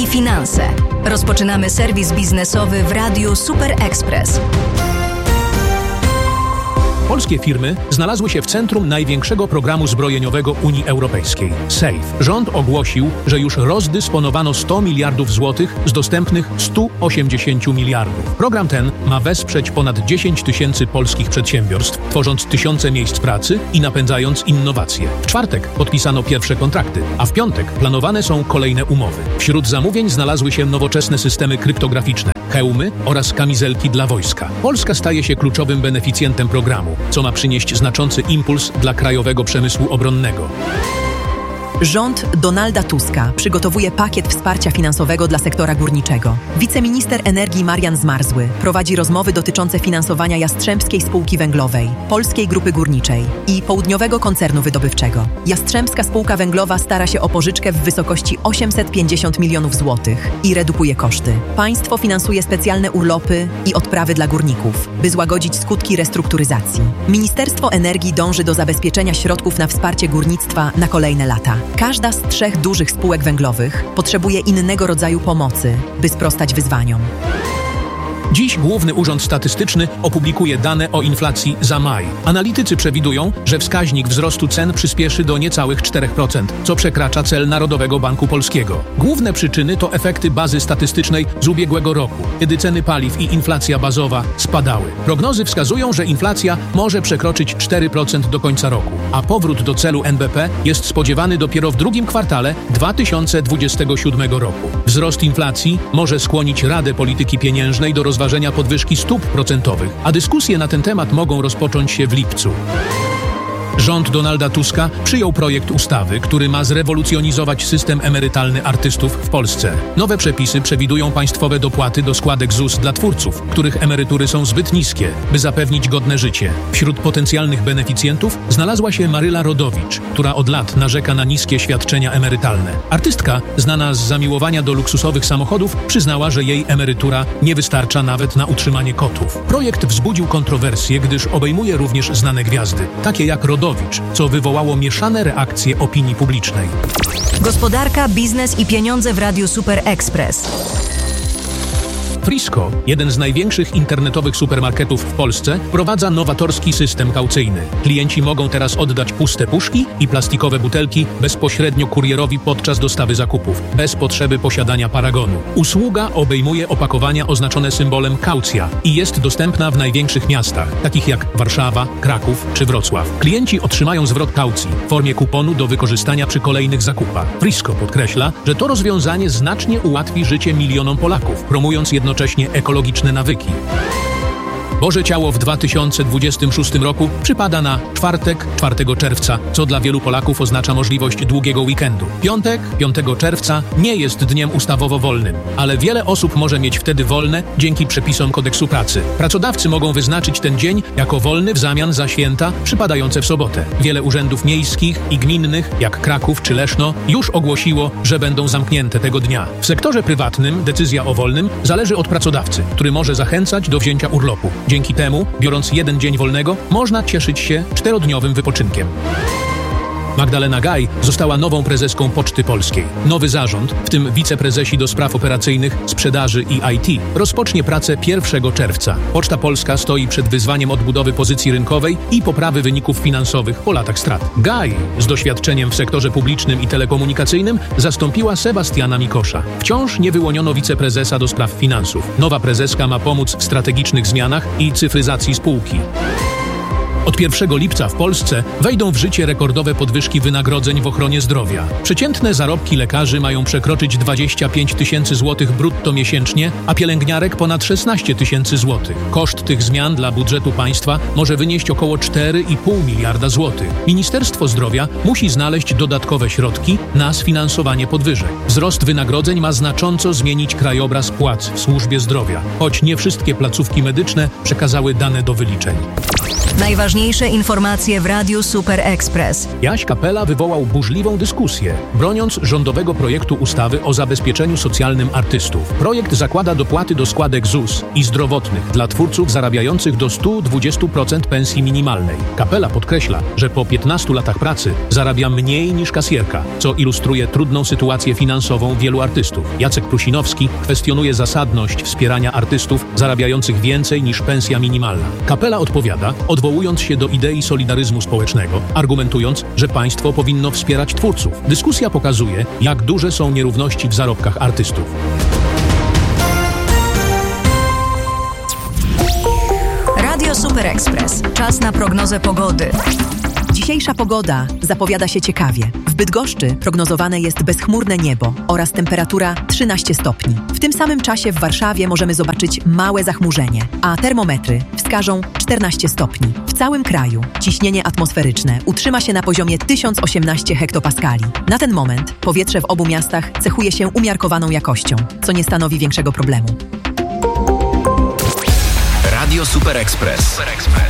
finanse. Rozpoczynamy serwis biznesowy w Radiu Super Express. Polskie firmy znalazły się w centrum największego programu zbrojeniowego Unii Europejskiej – SAFE. Rząd ogłosił, że już rozdysponowano 100 miliardów złotych z dostępnych 180 miliardów. Program ten ma wesprzeć ponad 10 tysięcy polskich przedsiębiorstw, tworząc tysiące miejsc pracy i napędzając innowacje. W czwartek podpisano pierwsze kontrakty, a w piątek planowane są kolejne umowy. Wśród zamówień znalazły się nowoczesne systemy kryptograficzne, hełmy oraz kamizelki dla wojska. Polska staje się kluczowym beneficjentem programu, co ma przynieść znaczący impuls dla krajowego przemysłu obronnego. Rząd Donalda Tuska przygotowuje pakiet wsparcia finansowego dla sektora górniczego. Wiceminister energii Marian Zmarzły prowadzi rozmowy dotyczące finansowania Jastrzębskiej Spółki Węglowej, Polskiej Grupy Górniczej i Południowego Koncernu Wydobywczego. Jastrzębska Spółka Węglowa stara się o pożyczkę w wysokości 850 milionów złotych i redukuje koszty. Państwo finansuje specjalne urlopy i odprawy dla górników, by złagodzić skutki restrukturyzacji. Ministerstwo Energii dąży do zabezpieczenia środków na wsparcie górnictwa na kolejne lata. Każda z 3 dużych spółek węglowych potrzebuje innego rodzaju pomocy, by sprostać wyzwaniom. Dziś Główny Urząd Statystyczny opublikuje dane o inflacji za maj. Analitycy przewidują, że wskaźnik wzrostu cen przyspieszy do niecałych 4%, co przekracza cel Narodowego Banku Polskiego. Główne przyczyny to efekty bazy statystycznej z ubiegłego roku, kiedy ceny paliw i inflacja bazowa spadały. Prognozy wskazują, że inflacja może przekroczyć 4% do końca roku, a powrót do celu NBP jest spodziewany dopiero w drugim kwartale 2027 roku. Wzrost inflacji może skłonić Radę Polityki Pieniężnej do rozważenia podwyżki stóp procentowych, a dyskusje na ten temat mogą rozpocząć się w lipcu. Rząd Donalda Tuska przyjął projekt ustawy, który ma zrewolucjonizować system emerytalny artystów w Polsce. Nowe przepisy przewidują państwowe dopłaty do składek ZUS dla twórców, których emerytury są zbyt niskie, by zapewnić godne życie. Wśród potencjalnych beneficjentów znalazła się Maryla Rodowicz, która od lat narzeka na niskie świadczenia emerytalne. Artystka, znana z zamiłowania do luksusowych samochodów, przyznała, że jej emerytura nie wystarcza nawet na utrzymanie kotów. Projekt wzbudził kontrowersje, gdyż obejmuje również znane gwiazdy, takie jak Rodowicz, co wywołało mieszane reakcje opinii publicznej. Gospodarka, biznes i pieniądze w Radiu Super Express. Frisco, jeden z największych internetowych supermarketów w Polsce, wprowadza nowatorski system kaucyjny. Klienci mogą teraz oddać puste puszki i plastikowe butelki bezpośrednio kurierowi podczas dostawy zakupów, bez potrzeby posiadania paragonu. Usługa obejmuje opakowania oznaczone symbolem kaucja i jest dostępna w największych miastach, takich jak Warszawa, Kraków czy Wrocław. Klienci otrzymają zwrot kaucji w formie kuponu do wykorzystania przy kolejnych zakupach. Frisco podkreśla, że to rozwiązanie znacznie ułatwi życie milionom Polaków, promując jednocześnie ekologiczne nawyki. Boże Ciało w 2026 roku przypada na czwartek, 4 czerwca, co dla wielu Polaków oznacza możliwość długiego weekendu. Piątek, 5 czerwca, nie jest dniem ustawowo wolnym, ale wiele osób może mieć wtedy wolne dzięki przepisom Kodeksu Pracy. Pracodawcy mogą wyznaczyć ten dzień jako wolny w zamian za święta przypadające w sobotę. Wiele urzędów miejskich i gminnych, jak Kraków czy Leszno, już ogłosiło, że będą zamknięte tego dnia. W sektorze prywatnym decyzja o wolnym zależy od pracodawcy, który może zachęcać do wzięcia urlopu. Dzięki temu, biorąc jeden dzień wolnego, można cieszyć się 4-dniowym wypoczynkiem. Magdalena Gaj została nową prezeską Poczty Polskiej. Nowy zarząd, w tym wiceprezesi do spraw operacyjnych, sprzedaży i IT, rozpocznie pracę 1 czerwca. Poczta Polska stoi przed wyzwaniem odbudowy pozycji rynkowej i poprawy wyników finansowych po latach strat. Gaj, z doświadczeniem w sektorze publicznym i telekomunikacyjnym, zastąpiła Sebastiana Mikosza. Wciąż nie wyłoniono wiceprezesa do spraw finansów. Nowa prezeska ma pomóc w strategicznych zmianach i cyfryzacji spółki. Od 1 lipca w Polsce wejdą w życie rekordowe podwyżki wynagrodzeń w ochronie zdrowia. Przeciętne zarobki lekarzy mają przekroczyć 25 tysięcy złotych brutto miesięcznie, a pielęgniarek ponad 16 tysięcy złotych. Koszt tych zmian dla budżetu państwa może wynieść około 4,5 miliarda złotych. Ministerstwo Zdrowia musi znaleźć dodatkowe środki na sfinansowanie podwyżek. Wzrost wynagrodzeń ma znacząco zmienić krajobraz płac w służbie zdrowia, choć nie wszystkie placówki medyczne przekazały dane do wyliczeń. Najważniejsze Najważniejsze informacje w Radiu Super Express. Jaś Kapela wywołał burzliwą dyskusję, broniąc rządowego projektu ustawy o zabezpieczeniu socjalnym artystów. Projekt zakłada dopłaty do składek ZUS i zdrowotnych dla twórców zarabiających do 120% pensji minimalnej. Kapela podkreśla, że po 15 latach pracy zarabia mniej niż kasjerka, co ilustruje trudną sytuację finansową wielu artystów. Jacek Prusinowski kwestionuje zasadność wspierania artystów zarabiających więcej niż pensja minimalna. Kapela odpowiada, odwołując się do idei solidaryzmu społecznego, argumentując, że państwo powinno wspierać twórców. Dyskusja pokazuje, jak duże są nierówności w zarobkach artystów. Radio Super Express. Czas na prognozę pogody. Dzisiejsza pogoda zapowiada się ciekawie. W Bydgoszczy prognozowane jest bezchmurne niebo oraz temperatura 13 stopni. W tym samym czasie w Warszawie możemy zobaczyć małe zachmurzenie, a termometry wskażą 14 stopni. W całym kraju ciśnienie atmosferyczne utrzyma się na poziomie 1018 hektopaskali. Na ten moment powietrze w obu miastach cechuje się umiarkowaną jakością, co nie stanowi większego problemu. Radio Super Express.